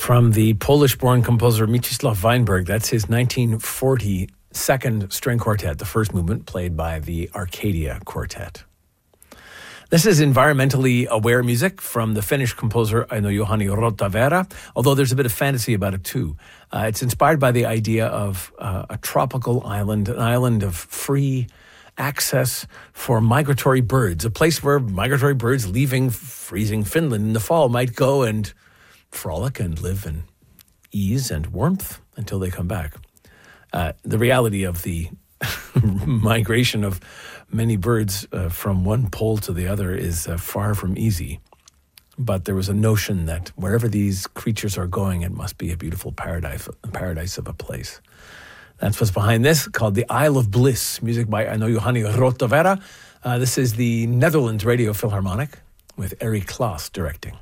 From the Polish-born composer Mieczysław Weinberg, that's his 1940 second string quartet, the first movement played by the Arcadia Quartet. This is environmentally aware music from the Finnish composer Aino Juhani Rautavaara, although there's a bit of fantasy about it too. It's inspired by the idea of a tropical island, an island of free access for migratory birds, a place where migratory birds leaving freezing Finland in the fall might go and frolic and live in ease and warmth until they come back. The reality of the migration of many birds from one pole to the other is far from easy. But there was a notion that wherever these creatures are going, it must be a beautiful paradise of a place. That's what's behind this, called The Isle of Bliss, music by Aino Juhani Rautavaara. This is the Netherlands Radio Philharmonic with Eric Klaas directing.